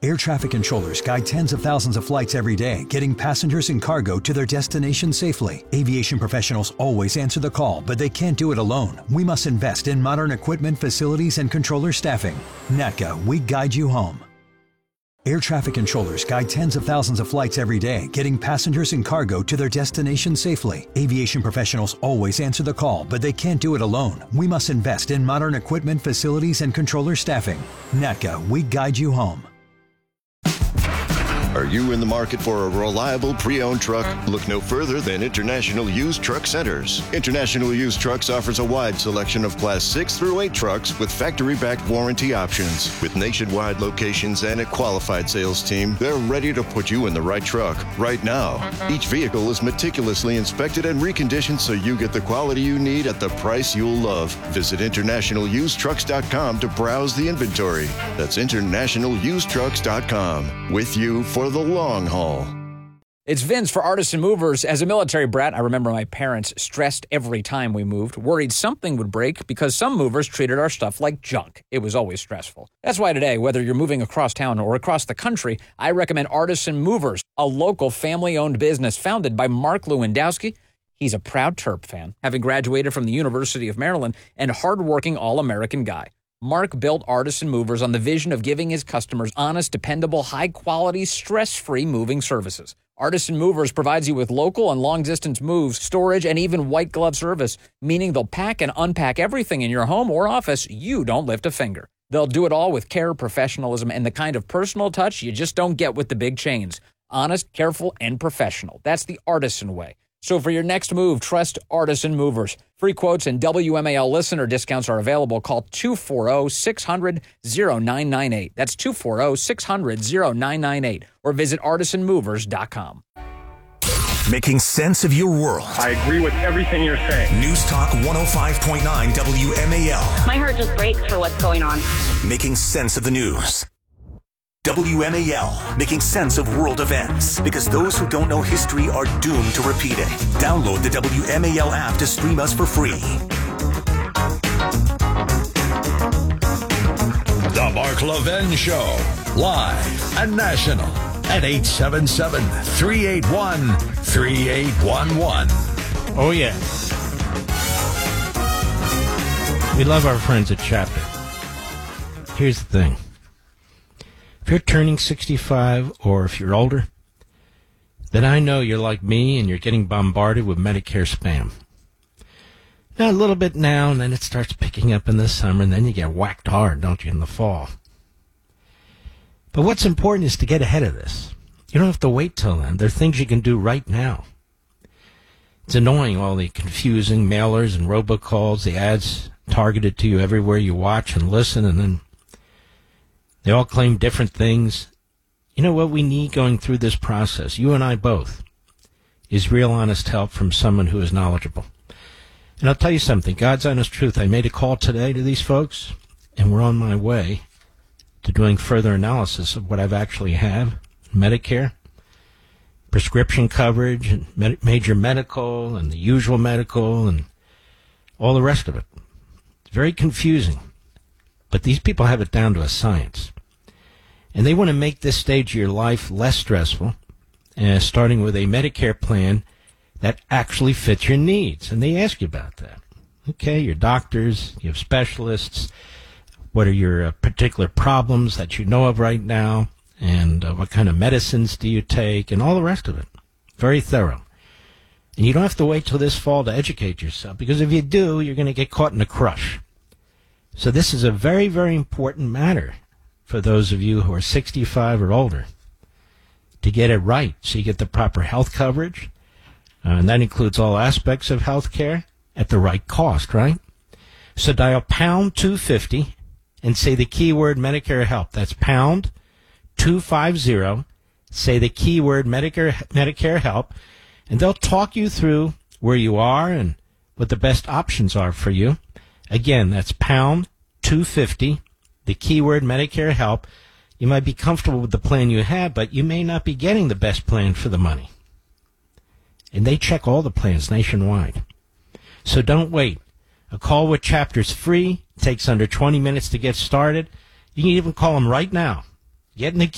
Air traffic controllers guide tens of thousands of flights every day, getting passengers and cargo to their destination safely. Aviation professionals always answer the call, but they can't do it alone. We must invest in modern equipment, facilities, and controller staffing. NATCA, we guide you home. Air traffic controllers guide tens of thousands of flights every day, getting passengers and cargo to their destination safely. Aviation professionals always answer the call, but they can't do it alone. We must invest in modern equipment, facilities, and controller staffing. NATCA, we guide you home. Are you in the market for a reliable pre-owned truck? Look no further than International Used Truck Centers. International Used Trucks offers a wide selection of Class 6 through 8 trucks with factory-backed warranty options. With nationwide locations and a qualified sales team, they're ready to put you in the right truck right now. Each vehicle is meticulously inspected and reconditioned so you get the quality you need at the price you'll love. Visit InternationalUsedTrucks.com to browse the inventory. That's InternationalUsedTrucks.com. With you for the long haul. It's Vince for Artisan Movers. As a military brat, I remember my parents stressed every time we moved, worried something would break because some movers treated our stuff like junk. It was always stressful. That's why today, whether you're moving across town or across the country, I recommend Artisan Movers, a local family-owned business founded by Mark Lewandowski. He's a proud Terp fan, having graduated from the University of Maryland and hardworking all-American guy. Mark built Artisan Movers on the vision of giving his customers honest, dependable, high-quality, stress-free moving services. Artisan Movers provides you with local and long-distance moves, storage, and even white-glove service, meaning they'll pack and unpack everything in your home or office. You don't lift a finger. They'll do it all with care, professionalism, and the kind of personal touch you just don't get with the big chains. Honest, careful, and professional. That's the Artisan way. So for your next move, trust Artisan Movers. Free quotes and WMAL listener discounts are available. Call 240-600-0998. That's 240-600-0998. Or visit artisanmovers.com. Making sense of your world. I agree with everything you're saying. News Talk 105.9 WMAL. My heart just breaks for what's going on. Making sense of the news. WMAL, making sense of world events, because those who don't know history are doomed to repeat it. Download the WMAL app to stream us for free. The Mark Levin Show, live and national at 877-381-3811. Oh, yeah. We love our friends at Chapter. Here's the thing. If you're turning 65 or if you're older, then I know you're like me and you're getting bombarded with Medicare spam. Now, a little bit now, and then it starts picking up in the summer, and then you get whacked hard, don't you, in the fall. But what's important is to get ahead of this. You don't have to wait till then. There are things you can do right now. It's annoying, all the confusing mailers and robocalls, the ads targeted to you everywhere you watch and listen, and then they all claim different things. You know what we need going through this process, you and I both, is real honest help from someone who is knowledgeable. And I'll tell you something, God's honest truth, I made a call today to these folks, and we're on my way to doing further analysis of what I've actually have, Medicare, prescription coverage, and major medical, and the usual medical, and all the rest of it. It's very confusing. But these people have it down to a science. And they want to make this stage of your life less stressful, starting with a Medicare plan that actually fits your needs. And they ask you about that. Okay, your doctors, you have specialists. What are your particular problems that you know of right now? And what kind of medicines do you take? And all the rest of it. Very thorough. And you don't have to wait till this fall to educate yourself, because if you do, you're going to get caught in a crush. So this is a very, very important matter for those of you who are 65 or older to get it right so you get the proper health coverage, and that includes all aspects of health care at the right cost, right? So dial pound 250 and say the keyword Medicare help. That's pound 250. Say the keyword Medicare help, and they'll talk you through where you are and what the best options are for you. Again, that's pound 250, the keyword Medicare help. You might be comfortable with the plan you have, but you may not be getting the best plan for the money. And they check all the plans nationwide. So don't wait. A call with Chapter's free. Takes under 20 minutes to get started. You can even call them right now. Get in the